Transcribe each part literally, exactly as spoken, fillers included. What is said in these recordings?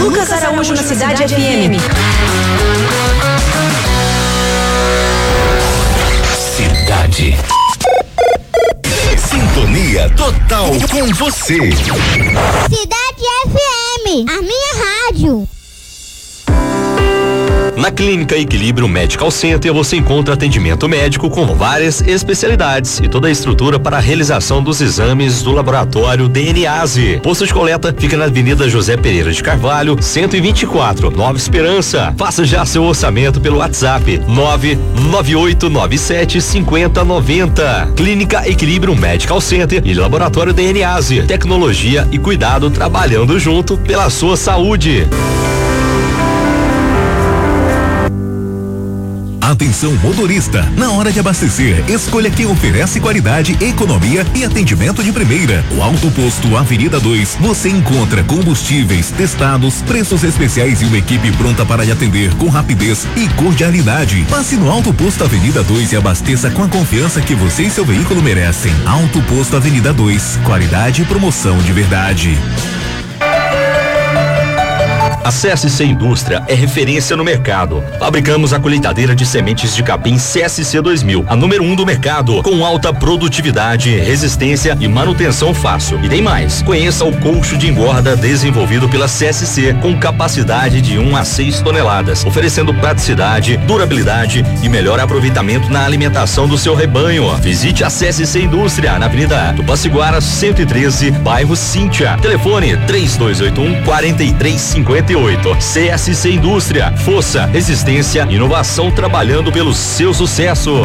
Lucas Araújo na Cidade F M. Cidade. Sintonia total com você. Cidade F M, a minha rádio. Na Clínica Equilíbrio Medical Center você encontra atendimento médico com várias especialidades e toda a estrutura para a realização dos exames do laboratório D N A S E. Posto de coleta fica na Avenida José Pereira de Carvalho, cento e vinte e quatro, Nova Esperança. Faça já seu orçamento pelo WhatsApp nove nove oito nove sete cinco zero nove zero. Clínica Equilíbrio Medical Center e Laboratório D N A S E. Tecnologia e cuidado trabalhando junto pela sua saúde. Atenção motorista, na hora de abastecer, escolha quem oferece qualidade, economia e atendimento de primeira. O Alto Posto Avenida dois, você encontra combustíveis testados, preços especiais e uma equipe pronta para lhe atender com rapidez e cordialidade. Passe no Alto Posto Avenida dois e abasteça com a confiança que você e seu veículo merecem. Alto Posto Avenida dois, qualidade e promoção de verdade. A C S C Indústria é referência no mercado. Fabricamos a colheitadeira de sementes de capim C S C dois mil, a número um do mercado, com alta produtividade, resistência e manutenção fácil. E tem mais, conheça o colcho de engorda desenvolvido pela C S C, com capacidade de um a seis toneladas, oferecendo praticidade, durabilidade e melhor aproveitamento na alimentação do seu rebanho. Visite a C S C Indústria, na Avenida Tupaciguara cento e treze, bairro Cíntia. Telefone três dois oito um, quatro três cinco oito. C S C Indústria, força, resistência, inovação trabalhando pelo seu sucesso.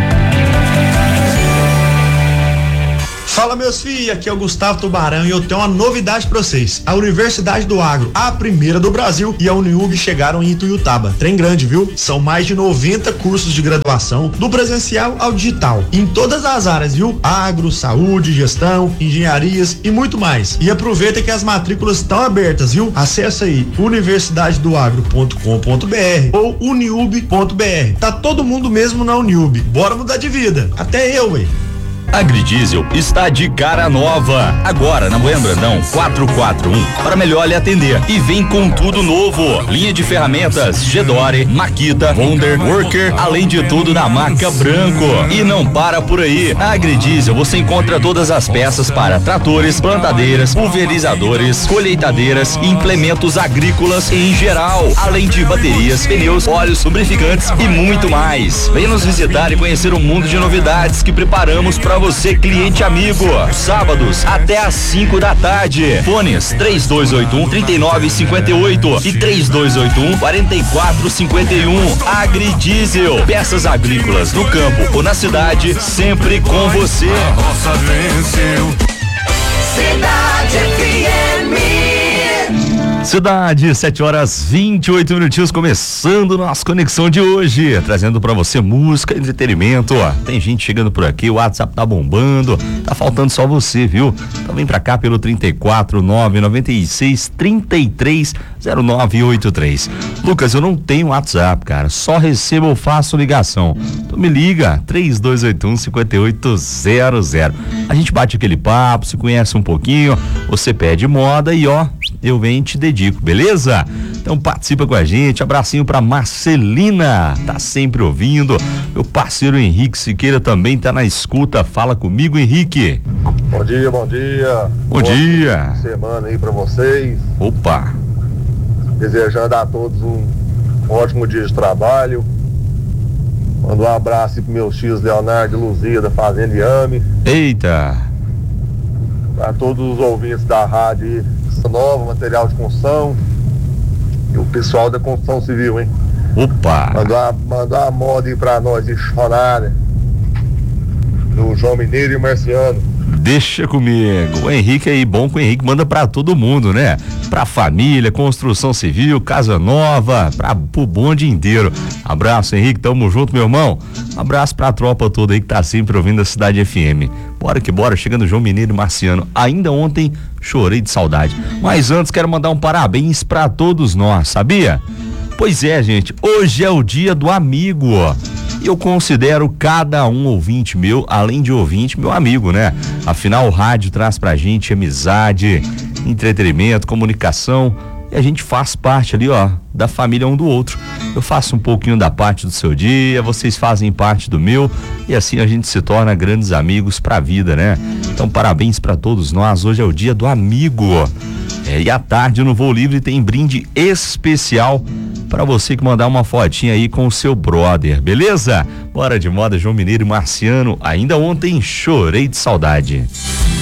Fala meus filhos, aqui é o Gustavo Tubarão e eu tenho uma novidade pra vocês. A Universidade do Agro, a primeira do Brasil, e a Uniub chegaram em Ituiutaba. Trem grande, viu? São mais de noventa cursos de graduação, do presencial ao digital, em todas as áreas, viu? Agro, saúde, gestão, engenharias e muito mais. E aproveita que as matrículas estão abertas, viu? Acesse aí universidade do agro ponto com ponto b r ou uniub ponto b r. Tá todo mundo mesmo na Uniub. Bora mudar de vida. Até eu, ué. Agridiesel está de cara nova. Agora na Bueno Brandão quatrocentos e quarenta e um, para melhor lhe atender. E vem com tudo novo. Linha de ferramentas Gedore, Makita, Wonder, Worker, além de tudo da marca Branco. E não para por aí. Na Agridiesel você encontra todas as peças para tratores, plantadeiras, pulverizadores, colheitadeiras, implementos agrícolas em geral, além de baterias, pneus, óleos, lubrificantes e muito mais. Venha nos visitar e conhecer um mundo de novidades que preparamos para você, cliente amigo. Sábados até às cinco da tarde. Fones três dois oito um, três nove cinco oito e três dois oito um, quatro quatro cinco um. Agridiesel, peças agrícolas no campo ou na cidade, sempre com você. A roça venceu. Cidade F M. Cidade, sete horas vinte e oito minutinhos, começando nossa conexão de hoje, trazendo pra você música, entretenimento, ó. Tem gente chegando por aqui, o WhatsApp tá bombando, tá faltando só você, viu? Então vem pra cá pelo trinta e quatro, nove nove seis, trinta e três, zero nove oito três. Lucas, eu não tenho WhatsApp, cara, só recebo ou faço ligação. Então me liga, três dois oito um, cinco oito zero zero. A gente bate aquele papo, se conhece um pouquinho, você pede moda e ó, eu venho e te dedico, beleza? Então participa com a gente, abracinho pra Marcelina, tá sempre ouvindo, meu parceiro Henrique Siqueira também tá na escuta, fala comigo, Henrique. Bom dia, bom dia. Bom Boa dia. Semana aí pra vocês. Opa. Desejando a todos um ótimo dia de trabalho. Mando um abraço aí pro meus tios Leonardo e Luzia da Fazenda Iame. Eita. Pra todos os ouvintes da rádio aí, nova, material de construção e o pessoal da construção civil, hein? Opa! Mandar, mandar a moda aí pra nós, e chorar, né? Do João Mineiro e o Marciano. Deixa comigo, o Henrique aí, bom com o Henrique, manda pra todo mundo, né? Pra família, construção civil, casa nova, pra, pro bonde inteiro. Abraço, Henrique, tamo junto, meu irmão. Abraço pra tropa toda aí que tá sempre ouvindo a Cidade F M. Bora que bora, chegando João Mineiro e Marciano. Ainda ontem chorei de saudade, mas antes quero mandar um parabéns pra todos nós, sabia? Pois é, gente, hoje é o dia do amigo, ó. Eu considero cada um ouvinte meu, além de ouvinte, meu amigo, né? Afinal, o rádio traz pra gente amizade, entretenimento, comunicação e a gente faz parte ali, ó, da família um do outro. Eu faço um pouquinho da parte do seu dia, vocês fazem parte do meu, e assim a gente se torna grandes amigos pra vida, né? Então parabéns pra todos nós, hoje é o dia do amigo. É, e à tarde no Voo Livre tem brinde especial para você que mandar uma fotinha aí com o seu brother, beleza? Bora de moda, João Mineiro e Marciano. Ainda ontem chorei de saudade.